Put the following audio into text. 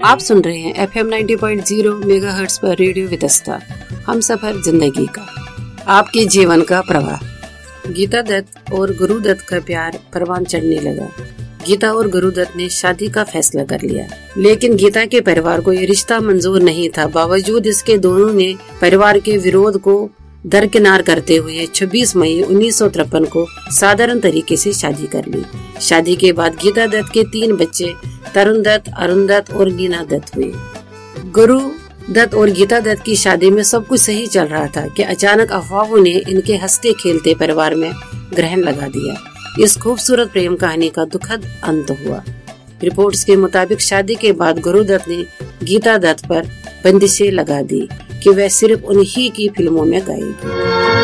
आप सुन रहे हैं FM 90.0 मेगाहर्ट्ज पर रेडियो विदस्ता, हम सफर जिंदगी का, आपके जीवन का प्रवाह। गीता दत्त और गुरु दत्त का प्यार परवान चढ़ने लगा। गीता और गुरु दत्त ने शादी का फैसला कर लिया, लेकिन गीता के परिवार को ये रिश्ता मंजूर नहीं था। बावजूद इसके दोनों ने परिवार के विरोध को दरकिनार करते हुए 26 मई 1953 को साधारण तरीके से शादी कर ली। शादी के बाद गीता दत्त के 3 बच्चे तरुण दत्त, अरुण दत्त और नीना दत्त हुए। गुरु दत्त और गीता दत्त की शादी में सब कुछ सही चल रहा था कि अचानक अफवाहों ने इनके हंसते खेलते परिवार में ग्रहण लगा दिया। इस खूबसूरत प्रेम कहानी का दुखद अंत हुआ। रिपोर्ट्स के मुताबिक शादी के बाद गुरु दत्त ने गीता दत्त पर बंदिशें लगा दी कि वह सिर्फ उन्हीं की फिल्मों में गाएगी।